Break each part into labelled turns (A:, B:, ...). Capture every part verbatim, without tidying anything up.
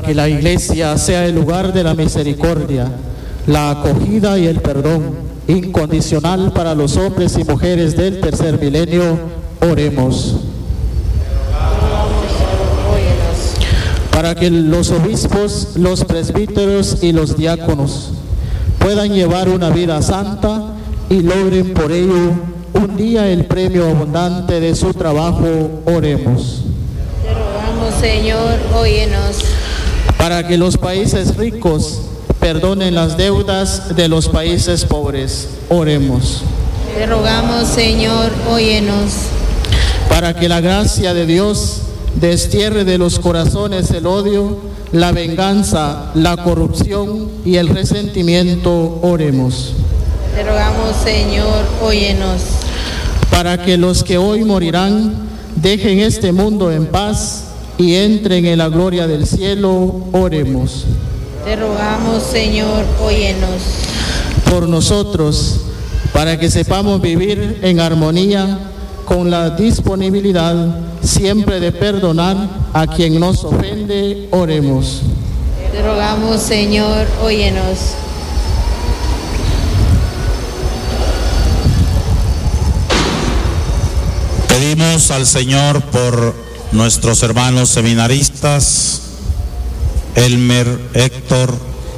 A: que la Iglesia sea el lugar de la misericordia, la acogida y el perdón incondicional para los hombres y mujeres del tercer milenio. Oremos. Para que los obispos, los presbíteros y los diáconos puedan llevar una vida santa y logren por ello un día el premio abundante de su trabajo. Oremos.
B: Te rogamos, Señor, óyenos.
A: Para que los países ricos perdonen las deudas de los países pobres. Oremos.
B: Te rogamos, Señor, óyenos.
A: Para que la gracia de Dios destierre de los corazones el odio, la venganza, la corrupción y el resentimiento. Oremos.
B: Te rogamos, Señor, óyenos.
A: Para que los que hoy morirán dejen este mundo en paz y entren en la gloria del cielo. Oremos.
B: Te rogamos, Señor, óyenos.
A: Por nosotros, para que sepamos vivir en armonía con la disponibilidad siempre de perdonar a quien nos ofende. Oremos.
B: Te rogamos, Señor, óyenos.
C: Pedimos al Señor por nuestros hermanos seminaristas, Elmer, Héctor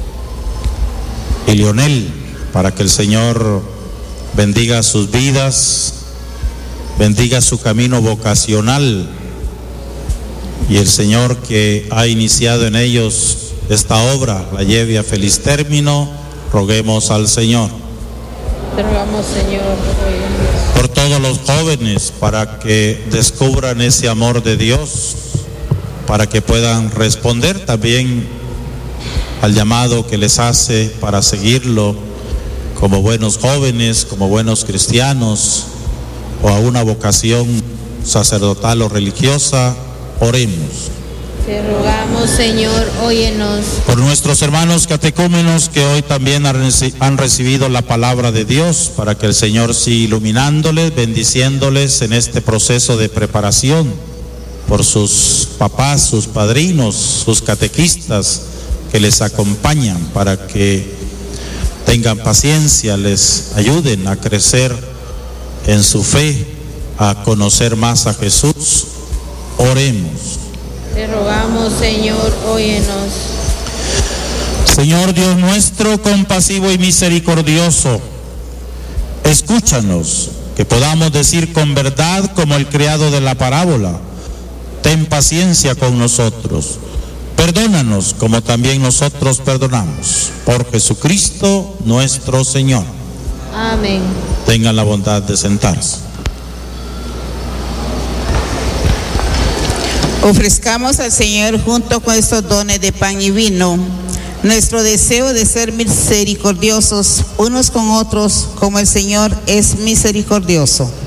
C: y Lionel, para que el Señor bendiga sus vidas, bendiga su camino vocacional, y el Señor que ha iniciado en ellos esta obra la lleve a feliz término. Roguemos al Señor.
B: Te rogamos, Señor, óyenos.
C: Por todos los jóvenes, para que descubran ese amor de Dios, para que puedan responder también al llamado que les hace para seguirlo como buenos jóvenes, como buenos cristianos, o a una vocación sacerdotal o religiosa. Oremos.
B: Te rogamos, Señor, óyenos.
C: Por nuestros hermanos catecúmenos que hoy también han recibido la palabra de Dios, para que el Señor siga iluminándoles, bendiciéndoles en este proceso de preparación. Por sus papás, sus padrinos, sus catequistas que les acompañan, para que tengan paciencia, les ayuden a crecer en su fe, a conocer más a Jesús. Oremos.
B: Te rogamos, Señor, óyenos.
C: Señor Dios nuestro, compasivo y misericordioso, escúchanos, que podamos decir con verdad como el criado de la parábola: ten paciencia con nosotros, perdónanos como también nosotros perdonamos. Por Jesucristo nuestro Señor.
B: Amén.
C: Tengan la bondad de sentarse.
D: Ofrezcamos al Señor junto con estos dones de pan y vino nuestro deseo de ser misericordiosos unos con otros como el Señor es misericordioso.